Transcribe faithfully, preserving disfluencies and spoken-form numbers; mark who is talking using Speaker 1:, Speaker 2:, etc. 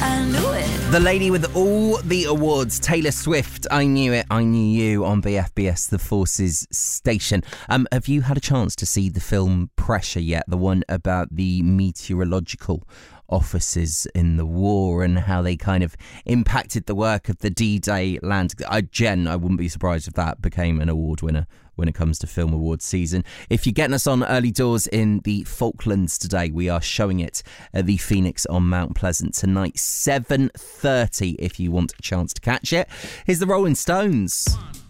Speaker 1: I knew it.
Speaker 2: The lady with all the awards, Taylor Swift. I knew it, I knew you on B F B S, the Forces station. Um, have you had a chance to see the film Pressure yet? The one about the meteorological officers in the war and how they kind of impacted the work of the D-Day land. I, Jen, I wouldn't be surprised if that became an award winner when it comes to film awards season. If you're getting us on early doors in the Falklands today, we are showing it at the Phoenix on Mount Pleasant tonight, seven thirty if you want a chance to catch it. Here's the Rolling Stones.